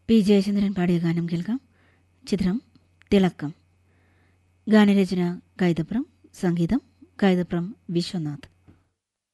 P Jayachandran പാടിയ ഗാനം കേൾക്കാം. ചിത്രം തിളക്കം. ഗാനരചന കൈതപ്രം, സംഗീതം കൈതപ്രം വിശ്വനാഥ്.